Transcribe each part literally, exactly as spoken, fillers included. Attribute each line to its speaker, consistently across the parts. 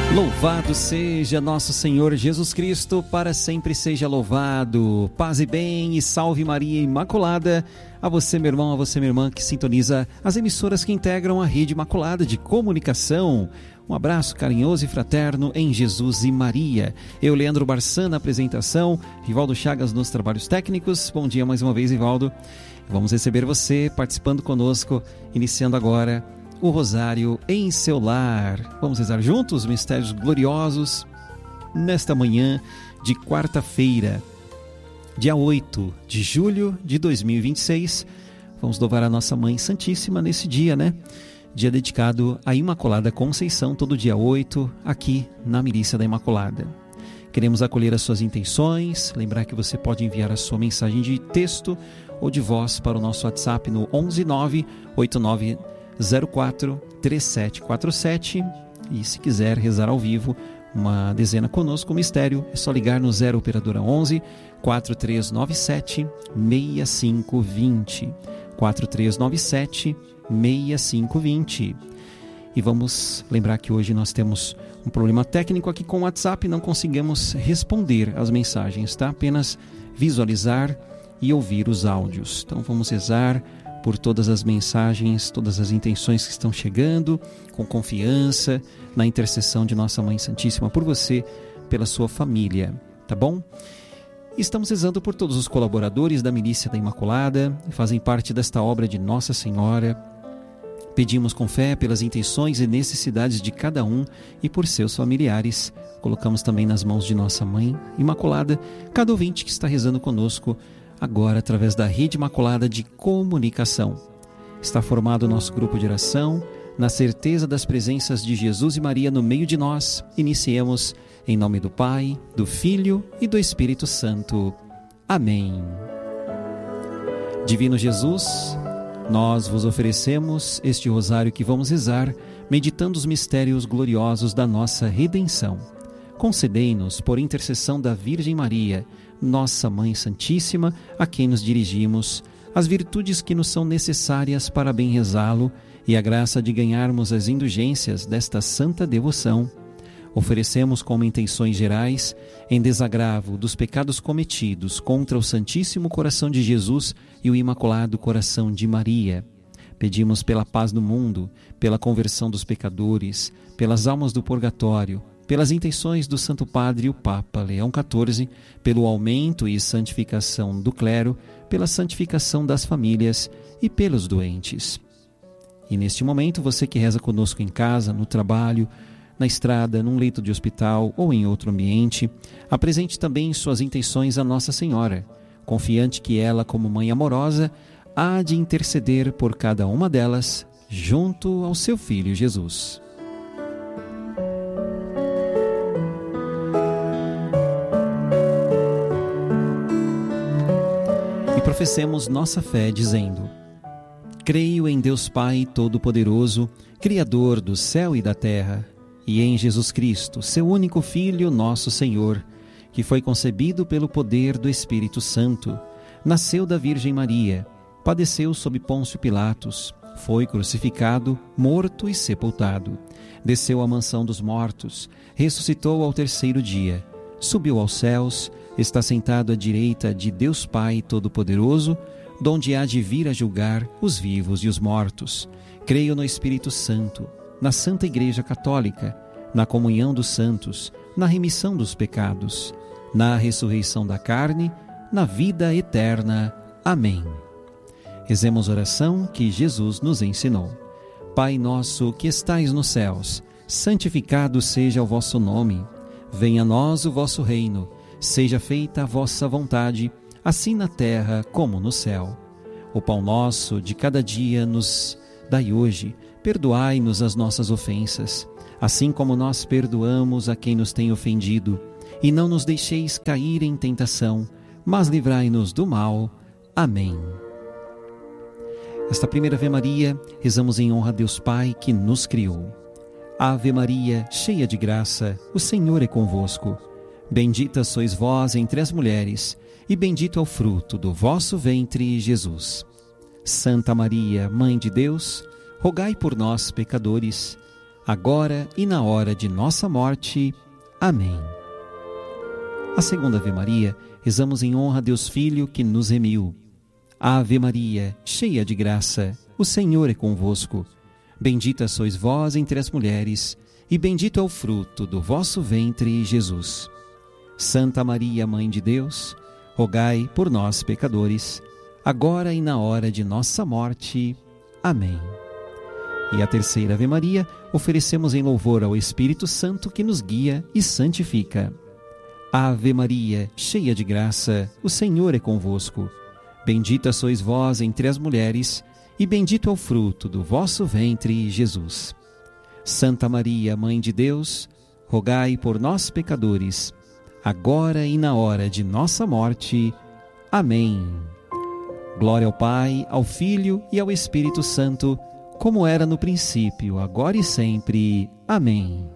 Speaker 1: Louvado seja nosso Senhor Jesus Cristo, para sempre seja louvado. Paz e bem e salve Maria Imaculada. A você, meu irmão, a você, minha irmã, que sintoniza as emissoras que integram a Rede Imaculada de Comunicação. Um abraço carinhoso e fraterno em Jesus e Maria. Eu, Leandro Barçan, na apresentação, Rivaldo Chagas nos trabalhos técnicos. Bom dia mais uma vez, Rivaldo. Vamos receber você participando conosco, iniciando agora o Rosário em seu lar. Vamos rezar juntos os mistérios gloriosos nesta manhã de quarta-feira, dia oito de julho de dois mil e vinte e seis. Vamos louvar a nossa Mãe Santíssima nesse dia, né? Dia dedicado à Imaculada Conceição, todo dia oito, aqui na Milícia da Imaculada. Queremos acolher as suas intenções, lembrar que você pode enviar a sua mensagem de texto ou de voz para o nosso WhatsApp no onze nove oito nove zero quatro três sete quatro sete. E se quiser rezar ao vivo uma dezena conosco, o mistério, é só ligar no zero operadora onze quatro três nove sete seis cinco dois zero quatro três nove sete seis cinco dois zero. E vamos lembrar que hoje nós temos um problema técnico aqui com o WhatsApp, não conseguimos responder as mensagens, tá? Apenas visualizar e ouvir os áudios. Então vamos rezar por todas as mensagens, todas as intenções que estão chegando, com confiança, na intercessão de nossa Mãe Santíssima, por você, pela sua família, tá bom? Estamos rezando por todos os colaboradores da Milícia da Imaculada, que fazem parte desta obra de Nossa Senhora. Pedimos com fé pelas intenções e necessidades de cada um e por seus familiares. Colocamos também nas mãos de nossa Mãe Imaculada cada ouvinte que está rezando conosco agora através da Rede Imaculada de Comunicação. Está formado o nosso grupo de oração, na certeza das presenças de Jesus e Maria no meio de nós. Iniciemos em nome do Pai, do Filho e do Espírito Santo. Amém. Divino Jesus, nós vos oferecemos este rosário que vamos rezar, meditando os mistérios gloriosos da nossa redenção. Concedei-nos, por intercessão da Virgem Maria, nossa Mãe Santíssima, a quem nos dirigimos, as virtudes que nos são necessárias para bem rezá-lo e a graça de ganharmos as indulgências desta santa devoção. Oferecemos como intenções gerais, em desagravo dos pecados cometidos contra o Santíssimo Coração de Jesus e o Imaculado Coração de Maria. Pedimos pela paz do mundo, pela conversão dos pecadores, pelas almas do purgatório, pelas intenções do Santo Padre o Papa Leão quatorze, pelo aumento e santificação do clero, pela santificação das famílias e pelos doentes. E neste momento, você que reza conosco em casa, no trabalho, na estrada, num leito de hospital ou em outro ambiente, apresente também suas intenções à Nossa Senhora, confiante que ela, como Mãe amorosa, há de interceder por cada uma delas, junto ao seu Filho Jesus. E professemos nossa fé dizendo: creio em Deus Pai Todo-Poderoso, Criador do céu e da terra, e em Jesus Cristo, seu único Filho, nosso Senhor, que foi concebido pelo poder do Espírito Santo, nasceu da Virgem Maria, padeceu sob Pôncio Pilatos, foi crucificado, morto e sepultado, desceu à mansão dos mortos, ressuscitou ao terceiro dia, subiu aos céus, está sentado à direita de Deus Pai Todo-Poderoso, donde há de vir a julgar os vivos e os mortos. Creio no Espírito Santo, na Santa Igreja Católica, na comunhão dos santos, na remissão dos pecados, na ressurreição da carne, na vida eterna. Amém. Rezemos a oração que Jesus nos ensinou. Pai nosso que estais nos céus, santificado seja o vosso nome. Venha a nós o vosso reino. Seja feita a vossa vontade, assim na terra como no céu. O pão nosso de cada dia nos dai hoje. Perdoai-nos as nossas ofensas, assim como nós perdoamos a quem nos tem ofendido. E não nos deixeis cair em tentação, mas livrai-nos do mal. Amém. Esta primeira Ave Maria, rezamos em honra a Deus Pai que nos criou. Ave Maria, cheia de graça, o Senhor é convosco. Bendita sois vós entre as mulheres, e bendito é o fruto do vosso ventre, Jesus. Santa Maria, Mãe de Deus, rogai por nós, pecadores, agora e na hora de nossa morte. Amém. A segunda Ave Maria, rezamos em honra a Deus Filho que nos remiu. Ave Maria, cheia de graça, o Senhor é convosco. Bendita sois vós entre as mulheres, e bendito é o fruto do vosso ventre, Jesus. Santa Maria, Mãe de Deus, rogai por nós, pecadores, agora e na hora de nossa morte. Amém. E a terceira Ave Maria, oferecemos em louvor ao Espírito Santo que nos guia e santifica. Ave Maria, cheia de graça, o Senhor é convosco. Bendita sois vós entre as mulheres, e bendito é o fruto do vosso ventre, Jesus. Santa Maria, Mãe de Deus, rogai por nós, pecadores, agora e na hora de nossa morte. Amém. Glória ao Pai, ao Filho e ao Espírito Santo, como era no princípio, agora e sempre. Amém.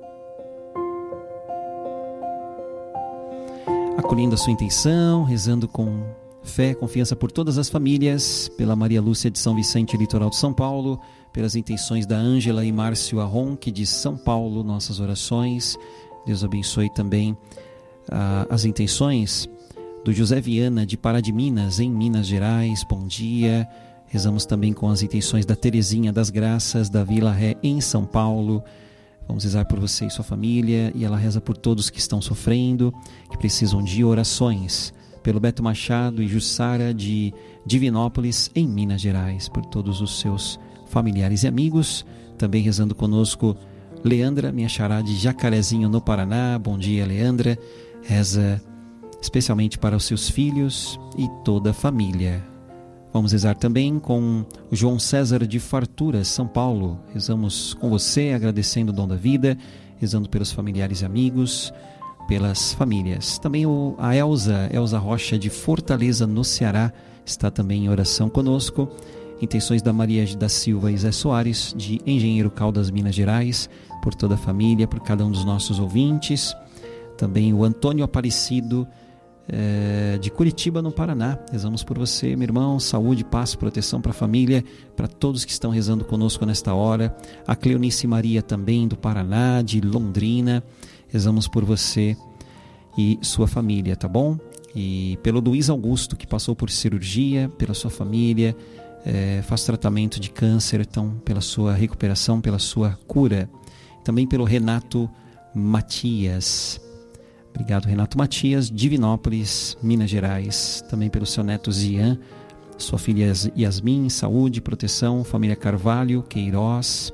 Speaker 1: Acolhendo a sua intenção, rezando com fé, confiança por todas as famílias, pela Maria Lúcia de São Vicente, litoral de São Paulo, pelas intenções da Ângela e Márcio Arronque de São Paulo, nossas orações. Deus abençoe também ah, as intenções do José Viana de Pará de Minas, em Minas Gerais. Bom dia. Rezamos também com as intenções da Terezinha das Graças, da Vila Ré, em São Paulo. Vamos rezar por você e sua família, e ela reza por todos que estão sofrendo, que precisam de orações. Pelo Beto Machado e Jussara de Divinópolis, em Minas Gerais, por todos os seus familiares e amigos. Também rezando conosco Leandra, minha xará de Jacarezinho, no Paraná. Bom dia, Leandra. Reza especialmente para os seus filhos e toda a família. Vamos rezar também com o João César de Fartura, São Paulo. Rezamos com você, agradecendo o dom da vida, rezando pelos familiares e amigos, pelas famílias. Também o, a Elza, Elza Rocha de Fortaleza, no Ceará, está também em oração conosco. Intenções da Maria da Silva e Zé Soares, de Engenheiro Caldas, Minas Gerais, por toda a família, por cada um dos nossos ouvintes. Também o Antônio Aparecido, É, de Curitiba, no Paraná. Rezamos por você, meu irmão. Saúde, paz, proteção para a família, para todos que estão rezando conosco nesta hora. A Cleonice Maria também, do Paraná, de Londrina. Rezamos por você e sua família, tá bom? E pelo Luiz Augusto, que passou por cirurgia, pela sua família, é, faz tratamento de câncer, então pela sua recuperação, pela sua cura. Também pelo Renato Matias. Obrigado, Renato Matias, Divinópolis, Minas Gerais. Também pelo seu neto Zian, sua filha Yasmin, saúde, proteção, família Carvalho, Queiroz.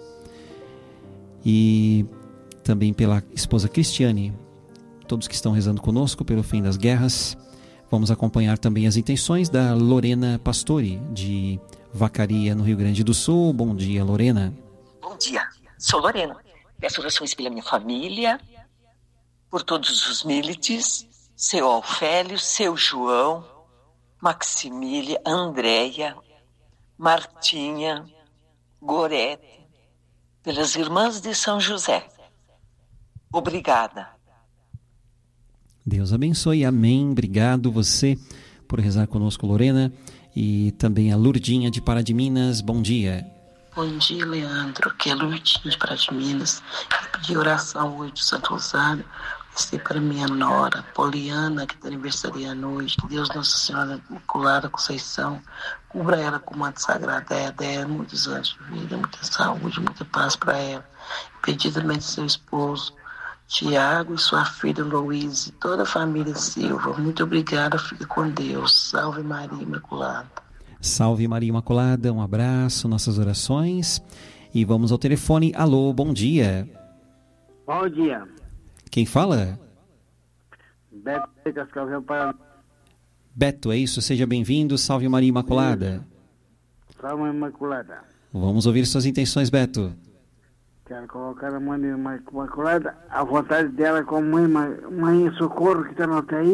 Speaker 1: E também pela esposa Cristiane, todos que estão rezando conosco pelo fim das guerras. Vamos acompanhar também as intenções da Lorena Pastore, de Vacaria, no Rio Grande do Sul. Bom dia, Lorena.
Speaker 2: Bom dia, sou Lorena. Peço orações pela minha família, por todos os milites, seu Ofélio, seu João, Maximília, Andréia, Martinha, Gorete, pelas irmãs de São José. Obrigada.
Speaker 1: Deus abençoe, amém. Obrigado você por rezar conosco, Lorena, e também a Lurdinha de Pará de Minas. Bom dia.
Speaker 3: Bom dia, Leandro, que é Lurdinha de Pará de Minas. Eu pedi oração hoje do Santo Rosário. Ser para minha nora, Poliana, que está aniversariando hoje. Que Deus Nossa Senhora Imaculada Conceição cubra ela com uma sagrada dela, muitos anos de vida, muita saúde, muita paz para ela. Pedi também do seu esposo, Tiago, e sua filha Louise, toda a família Silva. Muito obrigada, fique com Deus. Salve Maria Imaculada.
Speaker 1: Salve Maria Imaculada, um abraço, nossas orações. E vamos ao telefone. Alô, bom dia.
Speaker 4: Bom dia.
Speaker 1: Quem fala?
Speaker 4: Beto de Cascavel, Paraná.
Speaker 1: Beto, é isso? Seja bem-vindo. Salve Maria Imaculada.
Speaker 4: Salve Maria Imaculada.
Speaker 1: Vamos ouvir suas intenções, Beto.
Speaker 4: Quero colocar a Maria Imaculada, a vontade dela como mãe, mãe Socorro, que está na U T I.